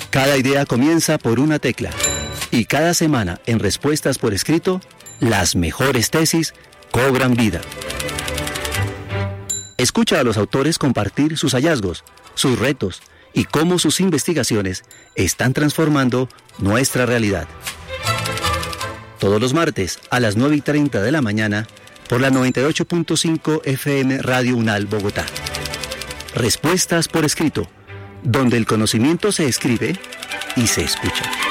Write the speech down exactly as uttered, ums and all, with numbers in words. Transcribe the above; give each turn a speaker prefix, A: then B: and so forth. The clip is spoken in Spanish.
A: Cada idea comienza por una tecla. Y cada semana, en Respuestas por Escrito, las mejores tesis cobran vida. Escucha a los autores compartir sus hallazgos, sus retos y cómo sus investigaciones están transformando nuestra realidad. Todos los martes a las nueve y treinta de la mañana por la noventa y ocho punto cinco F M Radio UNAL Bogotá. Respuestas por Escrito, donde el conocimiento se escribe y se escucha.